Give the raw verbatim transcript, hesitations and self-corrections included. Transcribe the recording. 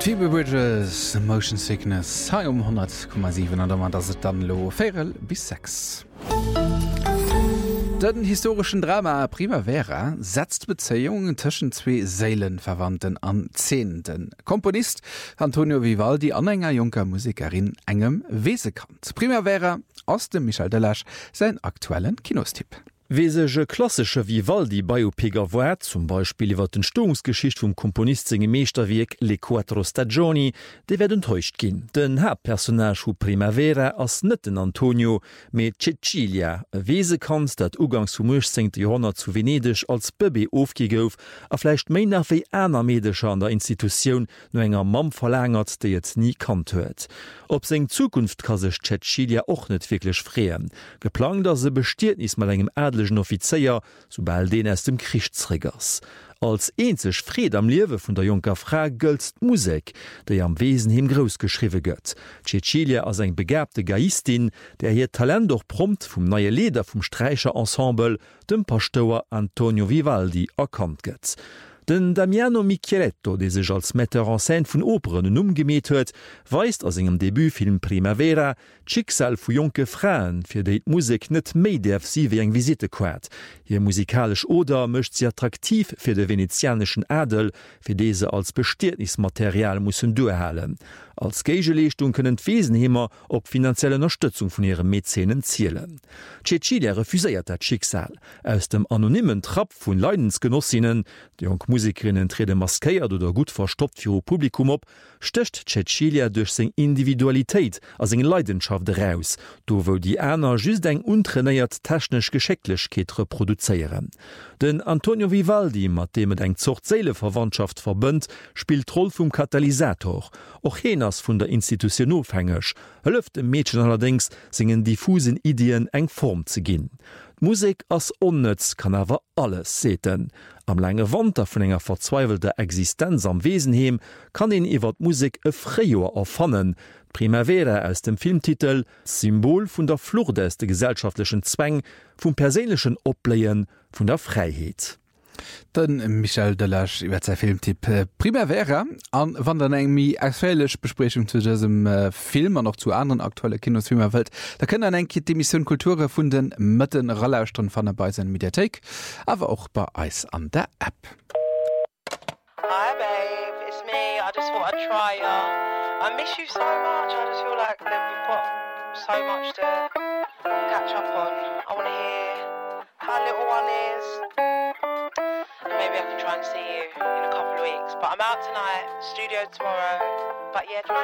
Phoebe Bridges, Motion Sickness, ha um hundert Komma sieben an der dat se dann lo Féel bis sechs. Den historischen Drama Primavera setzt Bezeihungen zwischen zwei Seelenverwandten an Zehnten. Komponist Antonio Vivaldi an enger junker Musikerin engem Wesekant. Primavera aus dem Michel Delage sein aktuellen Kinostipp. Wesege klassische Vivaldi Biopiger war zum Beispiel iwwer den Stungsgeschicht vum Komponist singem Meesterwerk Le Quattro Stagioni, de werden täuscht ginn. Den Hauptpersonage hu Primavera ass netten Antonio me Cecilia, e Wesekant, dat ugangs zum achtzehnten Jahrhundert zu Venedig als Bëbe aufgegouf, a flecht méi nach wie einer Medescher an der Institution no enger Mam verlängert, de jetzt nie kannt huet. Op seg Zukunft ka sech Cecilia och net wirklich freeen. Geplant dat se bestiert is mal engem Offizier, sobald den aus dem Kriegsträgers. Als einzig Fred am Liewe vun der junker Frau gölzt Musik, déi am Wesen him großgeschriwe gëtt. Cecilia as eng begabte Gaistin, der hier Talent doch prompt vum neue Leder vum Streicherensemble, dem Pastor Antonio Vivaldi, erkannt gëtt. Den Damiano Micheletto, de sech als Metteur en scène vun Operen umgemet huet, weist aus engem Debütfilm Primavera d'Schicksal vu jonke Fraen, fir déi d' Musik net méi derf sie wie eng Visite quert. Hier musikalisch Oder mëcht sie attraktiv fir de venezianischen Adel, fir dese als Bestiertnismaterial mussssen durchhalen. Als Geigeleechtung kënnen d'Wesenhemer op finanzielle Unterstützung vun ihrem Mäzenen zielen. Cecilia refuséiert dat Schicksal. Aus dem anonymen Trapp vun Leidensgenossinnen, die jong Musikerinnen trede maskéiert oder gut verstoppt fir o Publikum op, stöcht Cecilia durch seg Individualitéit as eng Leidenschaft raus, do wo die Äner just eng untrainiert technisch Geschäcklechkeet reproduzeieren. Den Antonio Vivaldi, mat dem et eng Zocht-Seele-Verwandtschaft verbënnt, spielt Roll vum Katalysator. Och heners vun der Institution ofhängeg, hëlleft dem Mädchen allerdings singen diffusen Ideen eng Form ze ginn. Musik ass onnëtz kann awer alles seten. Am lange Wander vun enger verzweifelter Existenz am Wesenheem kann en iwwer Musik e Fréjoer erfannen. Primavera aus dem Filmtitel Symbol vun der Flucht des de gesellschaftlichen Zwäng, vum perseelechen Opleien vun der Freiheet. Den Michel Delage iwwer sei Filmtipp äh, Primavera an wann der eng mi ausfälech Besprechung zu diesem äh, Film an noch zu anderen aktuelle Kinofilmer Welt. Da können an enke die Mission Kultur vun den Mëtten Rallausstunde van der bei se Mediathek, aber auch bei Eis an der App. Hi babe, it's me. I just thought I'd try ya. I miss you so much. I just feel like that we've got so much to catch up on. I want to hear how little one is. Maybe I can try and see you in a couple of weeks. But I'm out tonight, studio tomorrow. But yeah, try